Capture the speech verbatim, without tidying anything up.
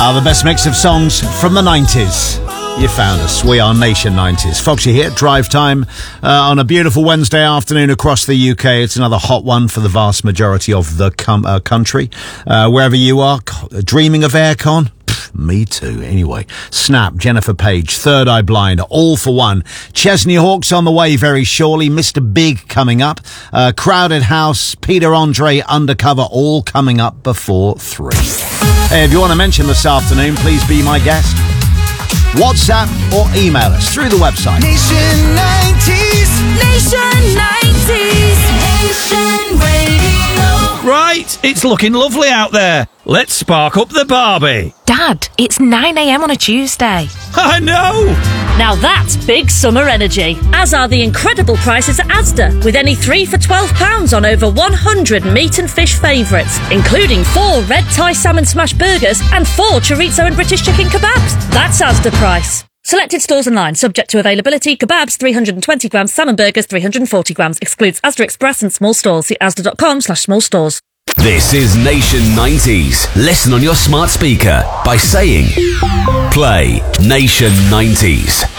Ah, the best mix of songs from the nineties. You found us. We are Nation nineties. Foxy here, drive time uh, on a beautiful Wednesday afternoon across the U K. It's another hot one for the vast majority of the com- uh, country. Uh, wherever you are, dreaming of aircon? Pff, me too. Anyway, Snap, Jennifer Page, Third Eye Blind, All for One. Chesney Hawkes on the way very surely. Mister Big coming up. Uh, Crowded House, Peter Andre, Undercover, all coming up before three. Hey, if you want to mention this afternoon, please be my guest. WhatsApp or email us through the website. Nation nineties. Nation nineties. Nation Radio. Right, it's looking lovely out there. Let's spark up the Barbie. Dad, it's nine a.m. on a Tuesday. I know! Now that's big summer energy, as are the incredible prices at Asda, with any three for twelve pounds on over one hundred meat and fish favourites, including four red Thai salmon smash burgers and four chorizo and British chicken kebabs. That's Asda price. Selected stores online, subject to availability. Kebabs three hundred twenty grams, salmon burgers three hundred forty grams, excludes Asda Express and small stores. See asda.com slash small stores. This is Nation nineties. Listen on your smart speaker by saying, play Nation nineties.